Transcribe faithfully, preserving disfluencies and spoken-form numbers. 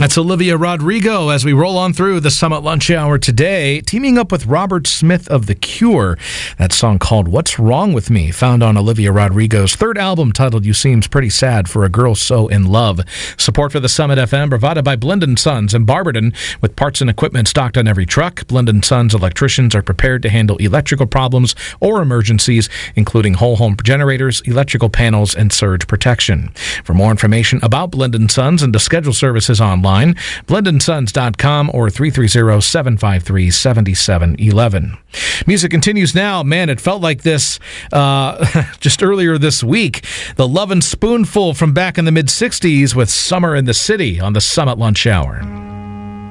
That's Olivia Rodrigo as we roll on through the Summit Lunch Hour today, teaming up with Robert Smith of The Cure. That song called What's Wrong With Me, found on Olivia Rodrigo's third album titled You Seems Pretty Sad for a Girl So in Love. Support for the Summit F M provided by Blend and Sons in Barberton. With parts and equipment stocked on every truck, Blend and Sons electricians are prepared to handle electrical problems or emergencies, including whole home generators, electrical panels, and surge protection. For more information about Blend and Sons and to schedule services online, blend and sons dot com or three three zero, seven five three, seven seven one one. Music continues now. Man, it felt like this uh, just earlier this week. The Lovin' Spoonful from back in the mid-sixties with Summer in the City on the Summit Lunch Hour.